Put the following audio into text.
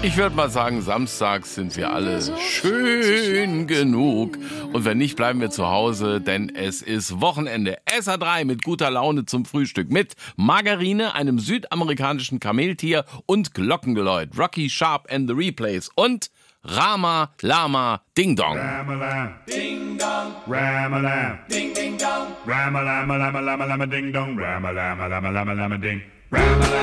Ich würde mal sagen, samstags sind wir alle schön genug. Und wenn nicht, bleiben wir zu Hause, denn es ist Wochenende. SA3 mit guter Laune zum Frühstück. Mit Margarine, einem südamerikanischen Kameltier und Glockengeläut. Rocky Sharp and the Replays. Und Rama, Lama, Ding Dong. Ram-a-lam, ding dong, ram-a-lam, ding ding dong, ram-a-lam, lama lama lama ding dong, ram-a-lam, lama lama lama ding, ram-a-lam.